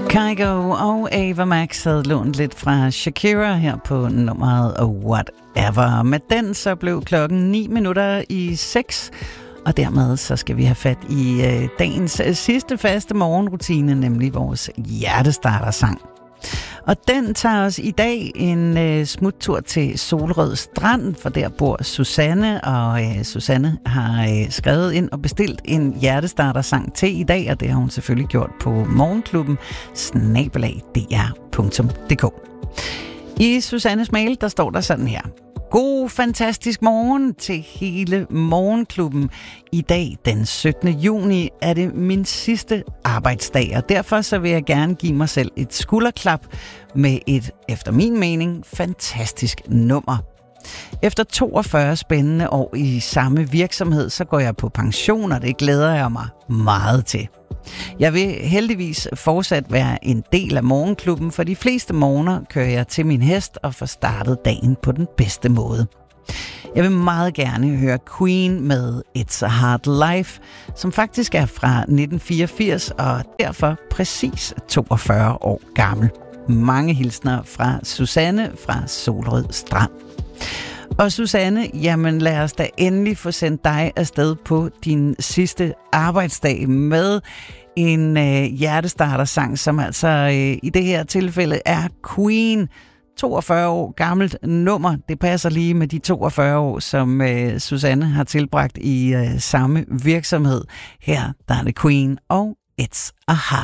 Kygo og Ava Max havde lånt lidt fra Shakira her på nummeret Whatever. Med den så blev klokken 6:09, og dermed så skal vi have fat i dagens sidste faste morgenrutine, nemlig vores hjertestartersang. Og den tager os i dag en smuttur til Solrød Strand, for der bor Susanne, og Susanne har skrevet ind og bestilt en hjertestartersang til i dag, og det har hun selvfølgelig gjort på morgenklubben@dr.dk. I Susannes mail, der står der sådan her: God, fantastisk morgen til hele Morgenklubben. I dag, den 17. juni, er det min sidste arbejdsdag, og derfor så vil jeg gerne give mig selv et skulderklap med et, efter min mening, fantastisk nummer. Efter 42 spændende år i samme virksomhed, så går jeg på pension, og det glæder jeg mig meget til. Jeg vil heldigvis fortsat være en del af Morgenklubben, for de fleste morgener kører jeg til min hest og får startet dagen på den bedste måde. Jeg vil meget gerne høre Queen med It's a Hard Life, som faktisk er fra 1984 og derfor præcis 42 år gammel. Mange hilsner fra Susanne fra Solrød Strand. Og Susanne, jamen lad os da endelig få sendt dig afsted på din sidste arbejdsdag med en hjertestartersang, som altså i det her tilfælde er Queen. 42 år gammelt nummer. Det passer lige med de 42 år, som Susanne har tilbragt i samme virksomhed. Her der er det Queen og It's a Hard